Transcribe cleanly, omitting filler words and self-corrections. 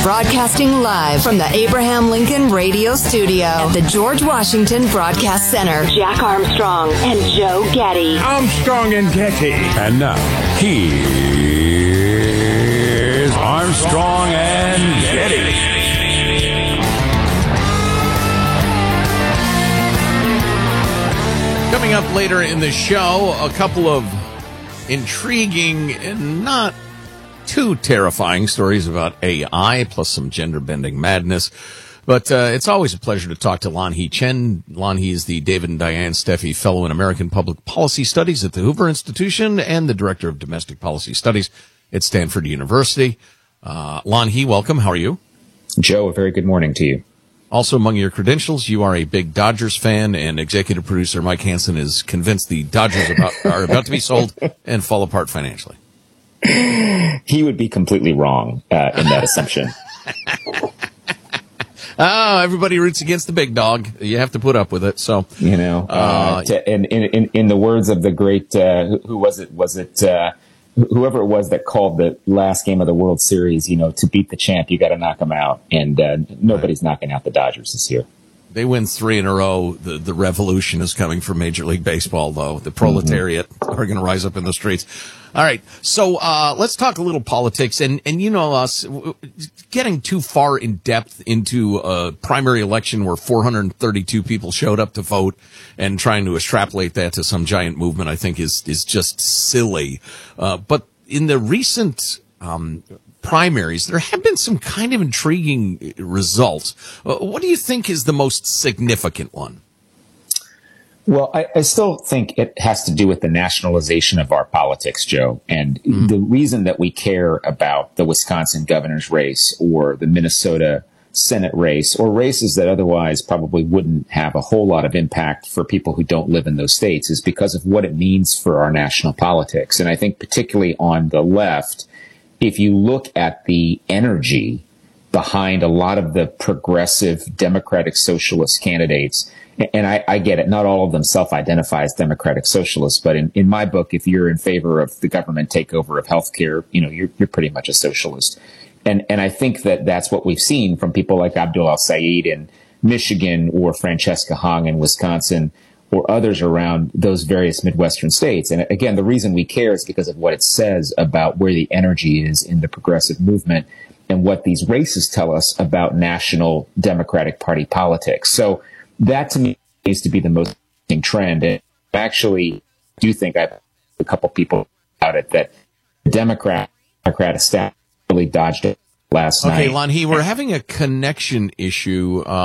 Broadcasting live from the Abraham Lincoln Radio Studio at the George Washington Broadcast Center. Jack Armstrong and Joe Getty. Armstrong and Getty. And now, here's Armstrong and Getty. Coming up later in the show, a couple of intriguing and not too terrifying stories about AI, plus some gender-bending madness. But it's always a pleasure to talk to Lan He Chen. Lan He is the David and Diane Steffi Fellow in American Public Policy Studies at the Hoover Institution and the Director of Domestic Policy Studies at Stanford University. Lan He, welcome. How are you? Joe, a very good morning to you. Also among your credentials, you are a big Dodgers fan, and executive producer Mike Hansen is convinced the Dodgers are about to be sold and fall apart financially. He would be completely wrong in that assumption. Oh, everybody roots against the big dog. You have to put up with it. So, in the words of the great, who was it? Was it whoever it was that called the last game of the World Series? To beat the champ, you got to knock him out, and nobody's knocking out the Dodgers this year. They win 3 in a row. The revolution is coming from Major League Baseball, though. The proletariat are going to rise up in the streets. All right. So, let's talk a little politics. And us getting too far in depth into a primary election where 432 people showed up to vote and trying to extrapolate that to some giant movement, I think is just silly. But in the recent, primaries, there have been some kind of intriguing results. What do you think is the most significant one? Well, I still think it has to do with the nationalization of our politics, Joe. And the reason that we care about the Wisconsin governor's race or the Minnesota Senate race or races that otherwise probably wouldn't have a whole lot of impact for people who don't live in those states is because of what it means for our national politics. And I think particularly on the left, if you look at the energy behind a lot of the progressive Democratic Socialist candidates, and I get it, not all of them self-identify as Democratic Socialists, but in my book, if you're in favor of the government takeover of healthcare, you're pretty much a socialist. And I think that that's what we've seen from people like Abdul El-Sayed in Michigan or Francesca Hong in Wisconsin or others around those various Midwestern states. And again, the reason we care is because of what it says about where the energy is in the progressive movement and what these races tell us about national Democratic Party politics. So that to me needs to be the most interesting trend. And I actually do think I've a couple people about it that the Democrat establishment really dodged it last night. Okay, Lan He, we're having a connection issue.